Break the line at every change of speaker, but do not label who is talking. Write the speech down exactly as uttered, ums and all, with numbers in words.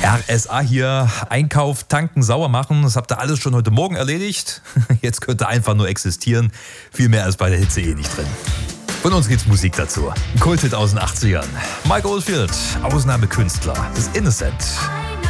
R S A hier, Einkauf, tanken, sauer machen, das habt ihr alles schon heute Morgen erledigt. Jetzt könnt ihr einfach nur existieren. Viel mehr als bei der Hitze eh nicht drin. Von uns gibt's Musik dazu. Kulthit aus den achtzigern. Mike Oldfield, Ausnahmekünstler, das Innocent.